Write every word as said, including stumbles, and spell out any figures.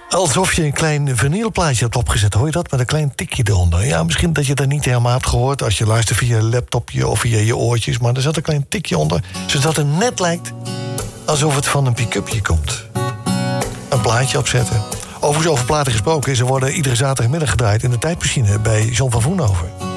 Alsof je een klein vinylplaatje hebt opgezet. Hoor je dat? Met een klein tikje eronder. Ja, misschien dat je dat niet helemaal hebt gehoord als je luistert via je laptopje of via je oortjes. Maar er zat een klein tikje onder, zodat het net lijkt alsof het van een pick-upje komt. Een plaatje opzetten. Overigens over platen gesproken. Ze worden iedere zaterdagmiddag gedraaid in de tijdmachine bij John van Voenhoven.